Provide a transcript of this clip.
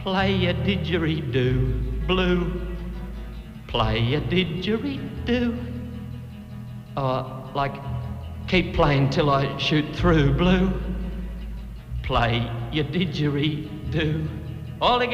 play a didgeridoo, blue. Play a didgeridoo. Like, keep playing till I shoot through, blue. Play your didgeridoo. All together.